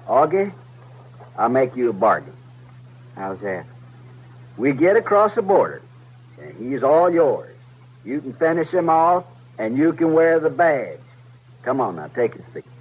Augie, I'll make you a bargain. How's that? We get across the border, and he's all yours. You can finish him off, and you can wear the badge. Come on now, take a seat.